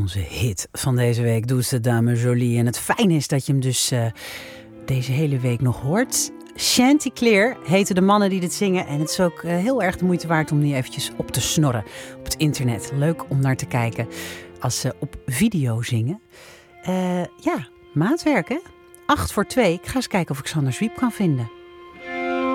onze hit van deze week, Douce Dame Jolie. En het fijne is dat je hem dus deze hele week nog hoort. Chanticleer heten de mannen die dit zingen. En het is ook heel erg de moeite waard om die eventjes op te snorren op het internet. Leuk om naar te kijken als ze op video zingen. Maatwerk hè? 2:08. Ik ga eens kijken of ik Sander Zwiep kan vinden.